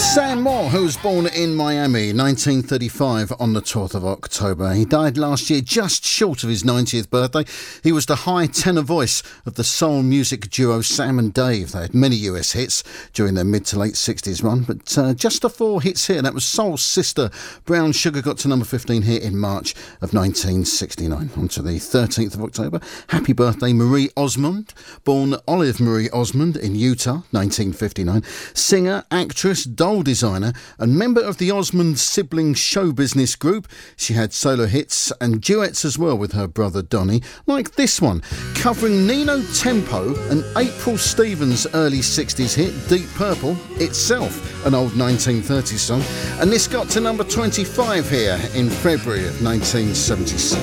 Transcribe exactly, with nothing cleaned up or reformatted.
Sam Moore, who was born in Miami, nineteen thirty-five, on the twelfth of October. He died last year just short of his ninetieth birthday. He was the high tenor voice of the soul music duo Sam and Dave. They had many U S hits during their mid to late sixties run, but uh, just the four hits here. That was Soul's Sister. Brown Sugar got to number fifteen here in March of nineteen sixty-nine. On to the thirteenth of October. Happy birthday, Marie Osmond, born Olive Marie Osmond in Utah, nineteen fifty-nine. Singer, actress, doll designer and member of the Osmond sibling show business group. She had solo hits and duets as well with her brother Donny, like this one, covering Nino Tempo and April Stevens' early sixties hit Deep Purple itself, an old nineteen thirties song, and this got to number twenty-five here in February of nineteen seventy-six.